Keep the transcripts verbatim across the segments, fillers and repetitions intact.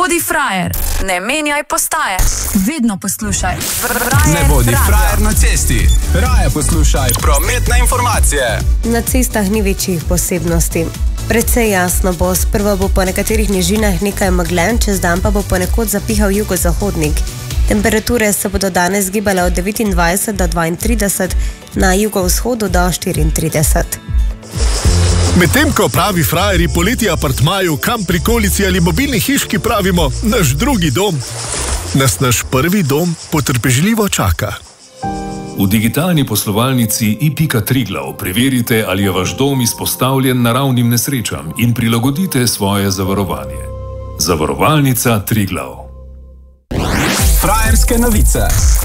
bodi frajer, ne menjaj postaje. Vedno poslušaj Frajer Ne bodi radio. frajer na cesti. Raje poslušaj prometne informacije. Na cestah ni večjih posebnosti. Precej jasno bo, sprva bo po nekaterih nižinah nekaj meglen, čez dan pa bo ponekod zapihal jugozahodnik. Temperature se bodo danes gibale od devetindvajset do dvaintrideset, na jugovzhodu do štiriintrideset. Medtem ko pravi frajerji poleti apartmaju, kam prikolici ali mobilni hiški pravimo naš drugi dom, nas naš prvi dom potrpežljivo čaka. V digitalni poslovalnici i pika Triglav preverite, ali je vaš dom izpostavljen naravnim nesrečam in prilagodite svoje zavarovanje. Zavarovalnica Triglav. Frajerske novice.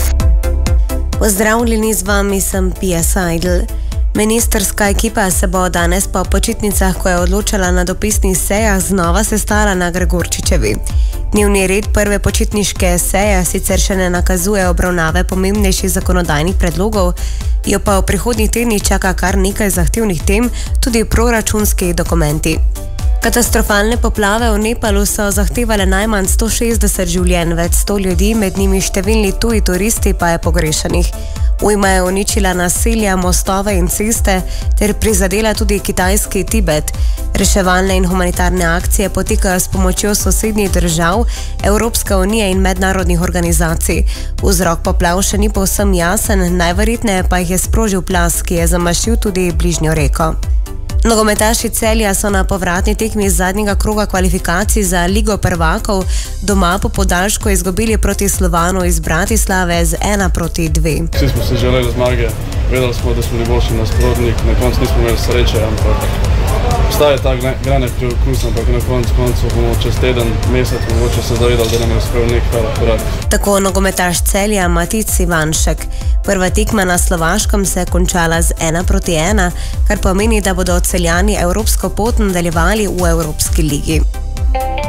Pozdravljeni, z vami sem Pia Seidel. Ministrska ekipa se bo danes po počitnicah, ko je odločala na dopisnih sejah, znova sestala na Gregorčičevi. Dnevni red prve počitniške seje sicer še ne nakazuje obravnave pomembnejših zakonodajnih predlogov, jo pa v prihodnjih tednih čaka kar nekaj zahtevnih tem, tudi proračunski dokumenti. Katastrofalne poplave v Nepalu so zahtevale najmanj sto šestdeset življenj, več sto ljudi, med njimi številni tuji turisti, pa je pogrešanih. Ujma je uničila naselja, mostove in ceste ter prizadela tudi kitajski Tibet. Reševalne in humanitarne akcije potekajo s pomočjo sosednjih držav, Evropske unije in mednarodnih organizacij. Vzrok poplav še ni povsem jasen, najverjetneje pa jih je sprožil plaz, ki je zamašil tudi bližnjo reko. Nogometaši Celja so na povratni tekmi zadnjega kroga kvalifikacij za Ligo prvakov doma po podaljšku izgubili proti Slovanu iz Bratislave z ena proti dve. Vsi smo si želeli zmage, vedeli smo, da smo bili boljši nasprotnik, na koncu nismo imeli sreče, ampak obstaja ta granek preokus, ampak na koncu koncu bomo čez teden, mesec, mogoče se zavedali, da nam je uspel nek hvala korak. Tako nogometaš Celja Matic Ivanšek. Prva tekma na Slovaškem se je končala z ena proti ena, kar pomeni, da bodo Celjani evropsko pot nadaljevali v Evropski ligi.